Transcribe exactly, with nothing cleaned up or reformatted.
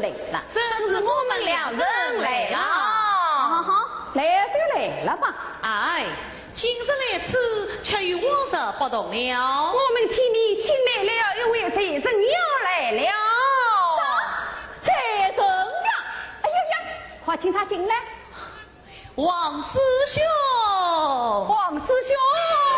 来了， 这是我们两人来了。 好好好，来就来了吧。 哎，今日来此却与往日不同了。 我们替你请来了一位财神娘来了。财神娘，哎呀呀，快请他进来。 王师兄， 王师兄。